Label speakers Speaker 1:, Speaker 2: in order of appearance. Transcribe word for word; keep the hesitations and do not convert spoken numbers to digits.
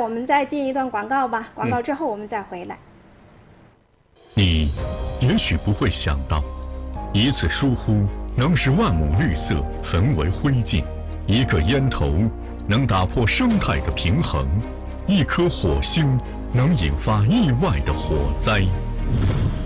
Speaker 1: 我们再进一段广告吧，广告之后我们再回来。
Speaker 2: 你也许不会想到，一次疏忽能使万亩绿色焚为灰烬，一个烟头能打破生态的平衡，一颗火星能引发意外的火灾。